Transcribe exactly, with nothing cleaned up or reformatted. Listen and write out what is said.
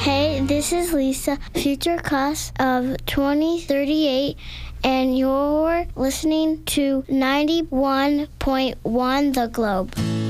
Hey, this is Lisa, future class of twenty thirty-eight, and you're listening to ninety-one point one The Globe.